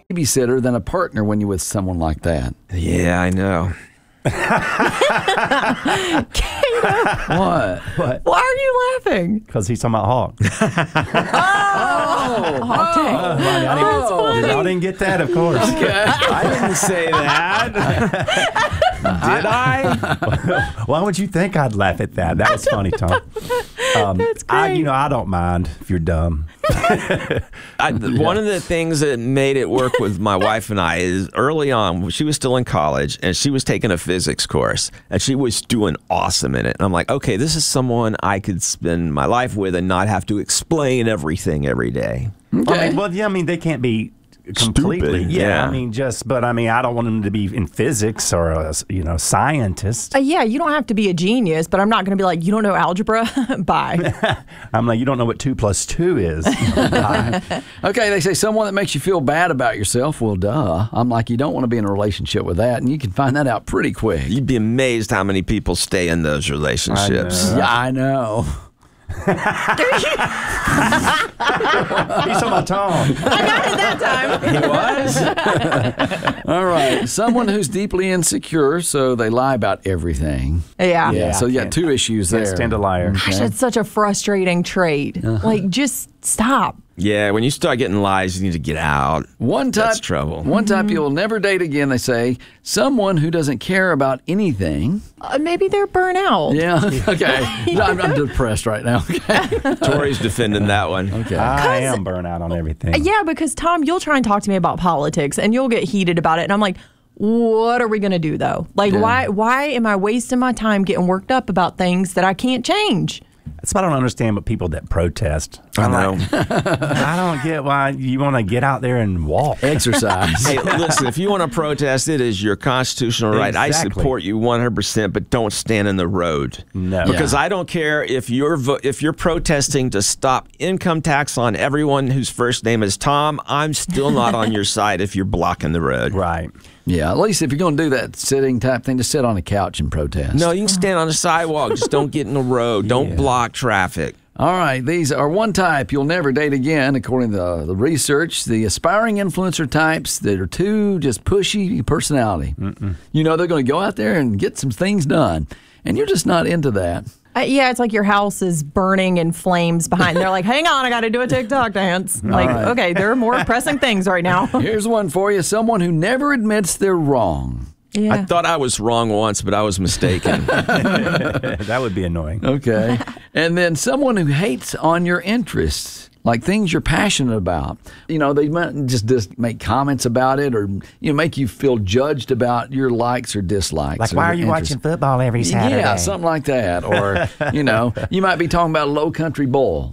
babysitter than a partner when you're with someone like that. Yeah, I know. What? Why are you laughing? Because he's talking about Hawk. Hawk Tank. Y'all didn't get that, of course. I didn't say that. Did I? Why would you think I'd laugh at that? That was funny, Tom. That's great. I don't mind if you're dumb. One of the things that made it work with my wife and I is early on, she was still in college and she was taking a physics course and she was doing awesome in it. And I'm like, okay, this is someone I could spend my life with and not have to explain everything every day. Okay. They can't be completely. Stupid. Yeah, Yeah. I don't want them to be in physics or a scientist. Yeah, you don't have to be a genius, but I'm not going to be like, you don't know algebra? Bye. I'm like, you don't know what 2 + 2 is. Okay, they say someone that makes you feel bad about yourself. Well, duh. I'm like, you don't want to be in a relationship with that, and you can find that out pretty quick. You'd be amazed how many people stay in those relationships. Yeah, I know. He's talking about Tom. I got it that time. He was? All right. Someone who's deeply insecure, so they lie about everything. Yeah. Yeah, so you got two issues there. Can't stand a liar. Gosh, that's such a frustrating trait. Like, just stop. Yeah, when you start getting lies, you need to get out. One type, That's trouble. One type you'll never date again, they say. Someone who doesn't care about anything. Maybe they're burnt out. Yeah, okay. I'm depressed right now. Okay. Tori's defending that one. Okay. I am burnt out on everything. Yeah, because Tom, you'll try and talk to me about politics and you'll get heated about it. And I'm like, what are we going to do though? Like, why am I wasting my time getting worked up about things that I can't change? That's why I don't understand what people that protest. I know. I don't get why you want to get out there and walk. Exercise. Hey, listen, if you want to protest, it is your constitutional right. I Exactly. support you 100%, but don't stand in the road. No. Because I don't care if you're protesting to stop income tax on everyone whose first name is Tom, I'm still not on your side if you're blocking the road. Right. Yeah, at least if you're going to do that sitting type thing, just sit on a couch and protest. No, you can stand on the sidewalk. Just don't get in the road. Don't block traffic. All right, these are one type you'll never date again, according to the research. The aspiring influencer types that are too just pushy personality. You know, they're going to go out there and get some things done, and you're just not into that. Yeah, it's like your house is burning in flames behind. They're like, hang on, I got to do a TikTok dance. Like, right. Okay, there are more pressing things right now. Here's one for you. Someone who never admits they're wrong. Yeah. I thought I was wrong once, but I was mistaken. That would be annoying. Okay. And then someone who hates on your interests, like things you're passionate about. You know, they might just make comments about it or make you feel judged about your likes or dislikes. Like, or why are your you interests. watching football every Saturday? Yeah, something like that. Or, you might be talking about a low country boil.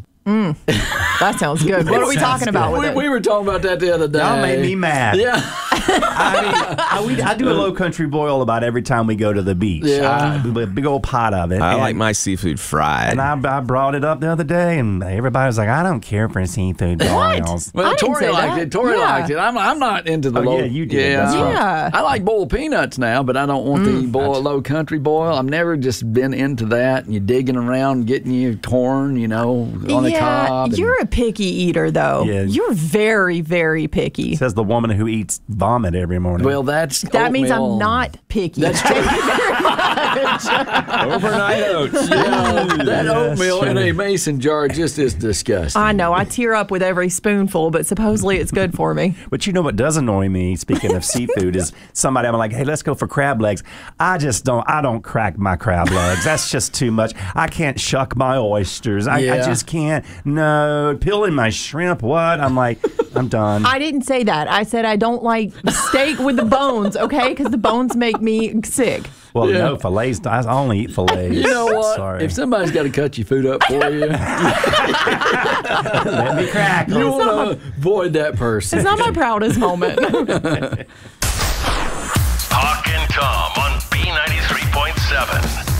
That sounds good. What are we talking about with it? We were talking about that the other day. Y'all made me mad. Yeah. I do a low country boil about every time we go to the beach. Yeah. A big old pot of it. I like my seafood fried. And I brought it up the other day, and everybody was like, I don't care for seafood boils. Well, I didn't Tori say liked that. it. Tori Yeah. liked it. I'm not into the low. Yeah, you did. Yeah. That's right. Yeah. I like boiled peanuts now, but I don't want the low country boil. I've never just been into that. And you're digging around, getting your corn, on the cob. and- You're a picky eater, though. Yeah. You're very, very picky. Says the woman who eats vomit every morning. Well, that Means I'm not picky. That's true. Overnight oats. That oatmeal in a mason jar just is disgusting. I know. I tear up with every spoonful, but supposedly it's good for me. But you know what does annoy me, speaking of seafood, is somebody, I'm like, hey, let's go for crab legs. I don't crack my crab legs. That's just too much. I can't shuck my oysters. I just can't. No, peeling my shrimp, what? I'm like, I'm done. I didn't say that. I said I don't like steak with the bones, okay? Because the bones make me sick. Well, no, fillets. I only eat fillets. You know what? Sorry. If somebody's got to cut your food up for you, Let me crack. you want to avoid that person. It's not my proudest moment. Hawk and Tom on B93.7.